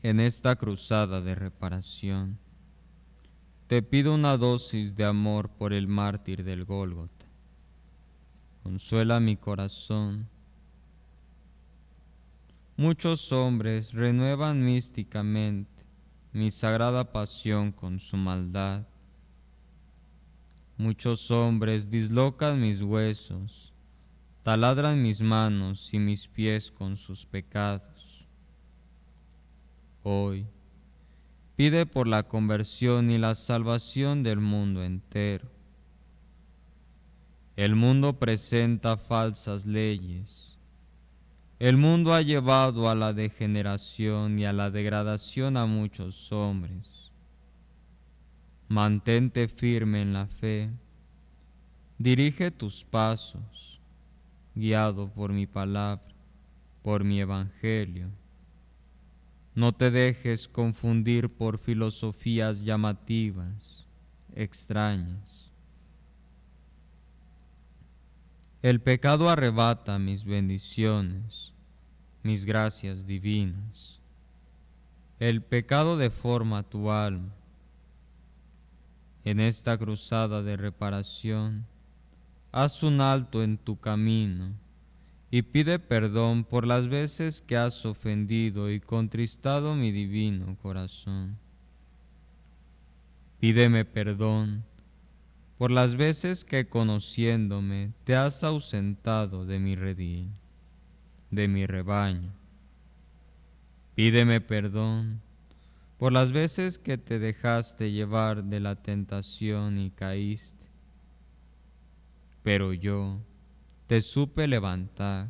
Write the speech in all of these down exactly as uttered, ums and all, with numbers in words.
En esta cruzada de reparación, te pido una dosis de amor por el mártir del Gólgota. Consuela mi corazón. Muchos hombres renuevan místicamente mi sagrada pasión con su maldad. Muchos hombres dislocan mis huesos, taladran mis manos y mis pies con sus pecados. Hoy, pide por la conversión y la salvación del mundo entero. El mundo presenta falsas leyes. El mundo ha llevado a la degeneración y a la degradación a muchos hombres. Mantente firme en la fe. Dirige tus pasos, guiado por mi palabra, por mi evangelio. No te dejes confundir por filosofías llamativas, extrañas. El pecado arrebata mis bendiciones, mis gracias divinas. El pecado deforma tu alma. En esta cruzada de reparación, haz un alto en tu camino y pide perdón por las veces que has ofendido y contristado mi divino corazón. Pídeme perdón por las veces que conociéndome te has ausentado de mi redil, de mi rebaño. Pídeme perdón por las veces que te dejaste llevar de la tentación y caíste. Pero yo te supe levantar.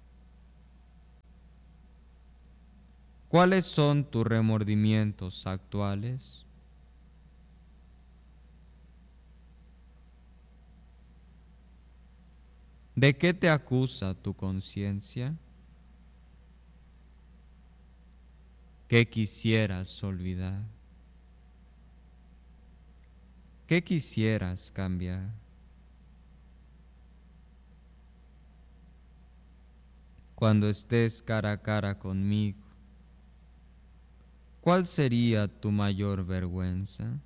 ¿Cuáles son tus remordimientos actuales? ¿De qué te acusa tu conciencia? ¿Qué quisieras olvidar? ¿Qué quisieras cambiar? Cuando estés cara a cara conmigo, ¿cuál sería tu mayor vergüenza?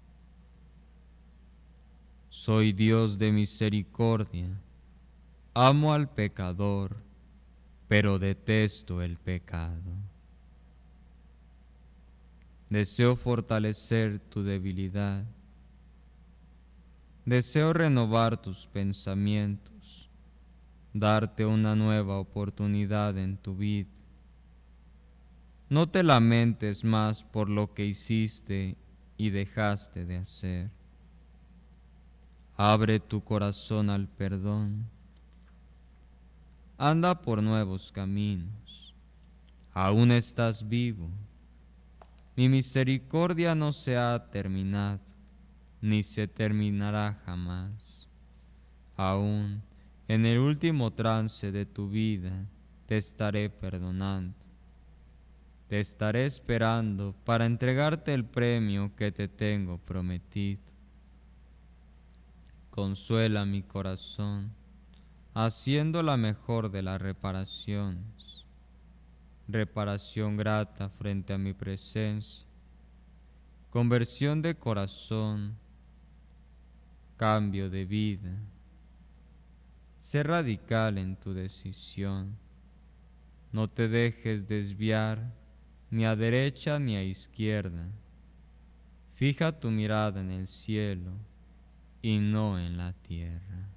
Soy Dios de misericordia, amo al pecador, pero detesto el pecado. Deseo fortalecer tu debilidad. Deseo renovar tus pensamientos, darte una nueva oportunidad en tu vida. No te lamentes más por lo que hiciste y dejaste de hacer. Abre tu corazón al perdón. Anda por nuevos caminos. Aún estás vivo. Mi misericordia no se ha terminado, ni se terminará jamás. Aún en el último trance de tu vida te estaré perdonando. Te estaré esperando para entregarte el premio que te tengo prometido. Consuela mi corazón, haciendo la mejor de las reparaciones. Reparación grata frente a mi presencia. Conversión de corazón, cambio de vida. Sé radical en tu decisión. No te dejes desviar ni a derecha ni a izquierda. Fija tu mirada en el cielo y no en la tierra.